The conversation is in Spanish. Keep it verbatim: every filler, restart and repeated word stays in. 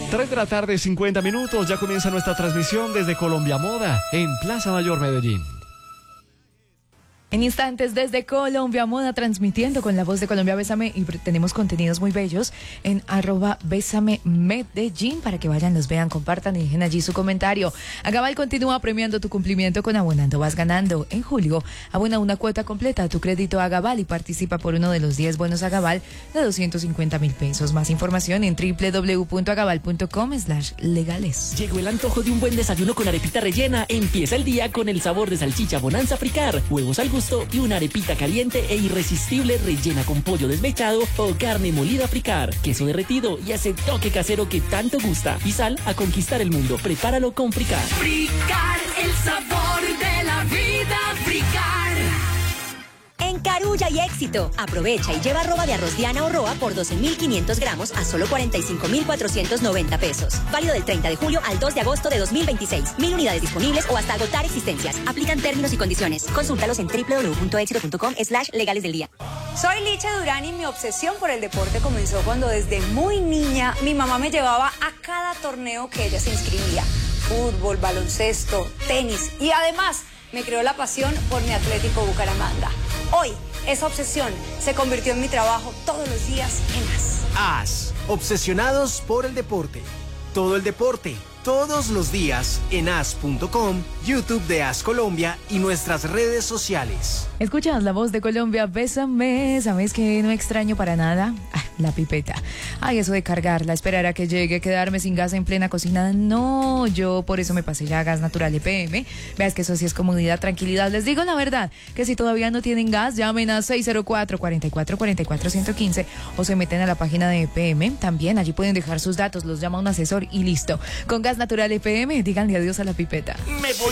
tres de la tarde, cincuenta minutos. Ya comienza nuestra transmisión desde Colombia Moda en Plaza Mayor, Medellín. En instantes desde Colombia Moda, transmitiendo con la voz de Colombia Bésame, y tenemos contenidos muy bellos en arroba Bésame Medellín para que vayan, los vean, compartan y dejen allí su comentario. Agabal continúa premiando tu cumplimiento con Abonando Vas Ganando. En julio, abona una cuota completa a tu crédito Agabal y participa por uno de los diez bonos Agabal de doscientos cincuenta mil pesos. Más información en doble u doble u doble u punto agabal punto com slash legales. Llegó el antojo de un buen desayuno con arepita rellena. Empieza el día con el sabor de salchicha Bonanza Fricar, huevos al gusto y una arepita caliente e irresistible rellena con pollo desmechado o carne molida Fricar, queso derretido y ese toque casero que tanto gusta. Y sal a conquistar el mundo. Prepáralo con Fricar. Fricar, el sabor de la vida. Fricar. En Carulla y Éxito, aprovecha y lleva arroba de arroz Diana o Roa por doce mil quinientos gramos a solo cuarenta y cinco mil cuatrocientos noventa pesos. Válido del treinta de julio al dos de agosto de dos mil veintiséis. Mil unidades disponibles o hasta agotar existencias. Aplican términos y condiciones. Consúltalos en doble u doble u doble u punto éxito punto com slash legales del día. Soy Licha Durán y mi obsesión por el deporte comenzó cuando desde muy niña mi mamá me llevaba a cada torneo que ella se inscribía. Fútbol, baloncesto, tenis y además me creó la pasión por mi Atlético Bucaramanga. Hoy, esa obsesión se convirtió en mi trabajo todos los días en A S. A S, obsesionados por el deporte. Todo el deporte, todos los días en A S punto com, YouTube de A S Colombia y nuestras redes sociales. Escuchas la voz de Colombia, Bésame. ¿Sabes que no extraño para nada? Ah, la pipeta. Ay, eso de cargarla, esperar a que llegue, quedarme sin gas en plena cocina. No, yo por eso me pasé ya a Gas Natural E P M. Veas que eso sí es comodidad, tranquilidad. Les digo la verdad, que si todavía no tienen gas, llamen a seis cero cuatro, cuatro cuatro cuatro cuatro, uno uno cinco o se meten a la página de E P M. También allí pueden dejar sus datos, los llama un asesor y listo. Con Gas Natural E P M, díganle adiós a la pipeta. Me voy